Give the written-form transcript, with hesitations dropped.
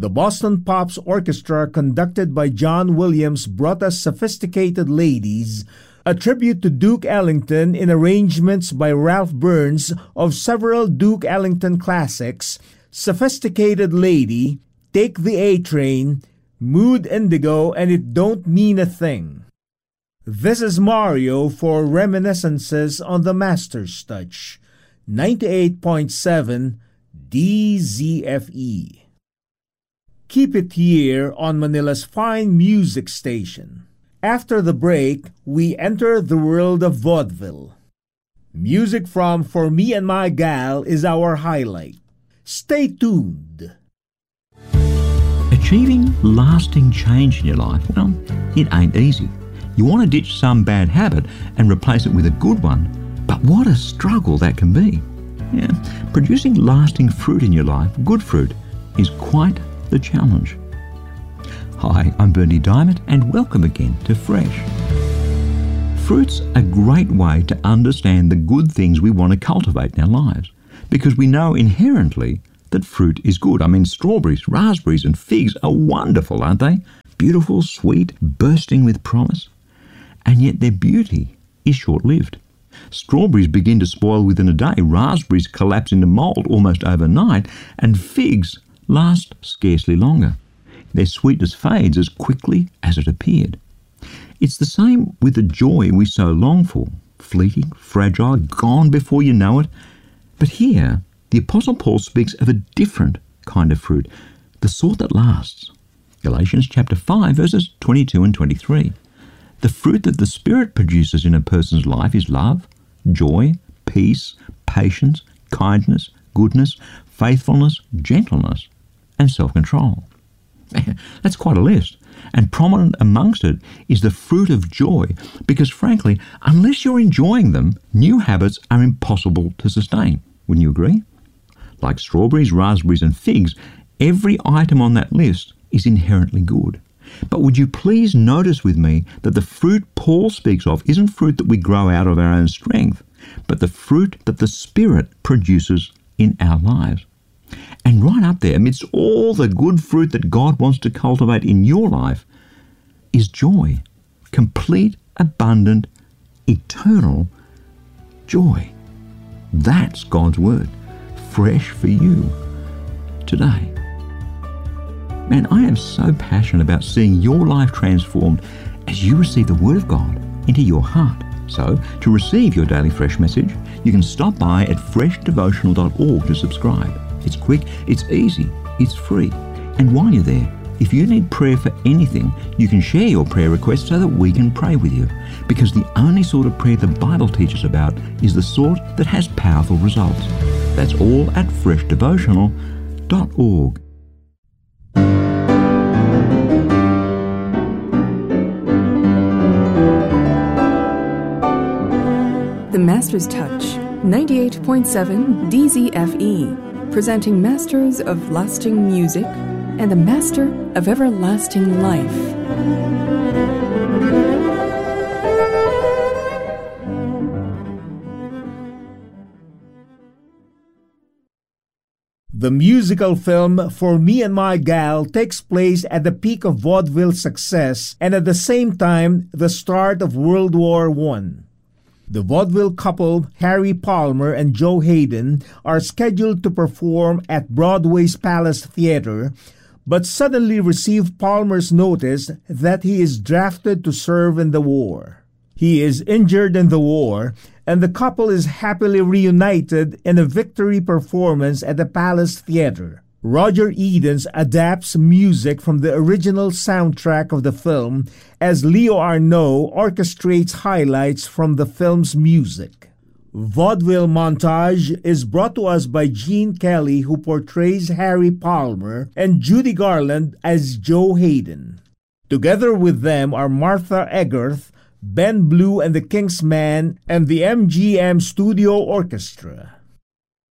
The Boston Pops Orchestra, conducted by John Williams, brought us Sophisticated Ladies, a tribute to Duke Ellington in arrangements by Ralph Burns of several Duke Ellington classics: Sophisticated Lady, Take the A-Train, Mood Indigo, and It Don't Mean a Thing. This is Mario for Reminiscences on the Master's Touch, 98.7 DZFE. Keep it here on Manila's fine music station. After the break, we enter the world of vaudeville. Music from For Me and My Gal is our highlight. Stay tuned. Achieving lasting change in your life, well, it ain't easy. You want to ditch some bad habit and replace it with a good one, but what a struggle that can be. Yeah, producing lasting fruit in your life, good fruit, is quite the challenge. Hi, I'm Bernie Diamond and welcome again to Fresh. Fruit's a great way to understand the good things we want to cultivate in our lives, because we know inherently that fruit is good. I mean, strawberries, raspberries and figs are wonderful, aren't they? Beautiful, sweet, bursting with promise. And yet their beauty is short-lived. Strawberries begin to spoil within a day, raspberries collapse into mould almost overnight, and figs last scarcely longer. Their sweetness fades as quickly as it appeared. It's the same with the joy we so long for, fleeting, fragile, gone before you know it. But here, the Apostle Paul speaks of a different kind of fruit, the sort that lasts. Galatians chapter 5, verses 22 and 23. The fruit that the Spirit produces in a person's life is love, joy, peace, patience, kindness, goodness, faithfulness, gentleness, and self-control. That's quite a list. And prominent amongst it is the fruit of joy, because frankly, unless you're enjoying them, new habits are impossible to sustain. Wouldn't you agree? Like strawberries, raspberries and figs, every item on that list is inherently good. But would you please notice with me that the fruit Paul speaks of isn't fruit that we grow out of our own strength, but the fruit that the Spirit produces in our lives. And right up there, amidst all the good fruit that God wants to cultivate in your life, is joy. Complete, abundant, eternal joy. That's God's Word, fresh for you today. Man, I am so passionate about seeing your life transformed as you receive the Word of God into your heart. So, to receive your daily Fresh message, you can stop by at freshdevotional.org to subscribe. It's quick, it's easy, it's free. And while you're there, if you need prayer for anything, you can share your prayer request so that we can pray with you. Because the only sort of prayer the Bible teaches about is the sort that has powerful results. That's all at freshdevotional.org. The Master's Touch, 98.7 DZFE, presenting Masters of Lasting Music and the Master of Everlasting Life. The musical film For Me and My Gal takes place at the peak of vaudeville success and at the same time the start of World War I. The vaudeville couple Harry Palmer and Joe Hayden are scheduled to perform at Broadway's Palace Theater, but suddenly receive Palmer's notice that he is drafted to serve in the war. He is injured in the war, and the couple is happily reunited in a victory performance at the Palace Theater. Roger Edens adapts music from the original soundtrack of the film as Leo Arnaud orchestrates highlights from the film's music. Vaudeville Montage is brought to us by Gene Kelly, who portrays Harry Palmer, and Judy Garland as Joe Hayden. Together with them are Martha Eggerth, Ben Blue and the King's Man, and the MGM Studio Orchestra.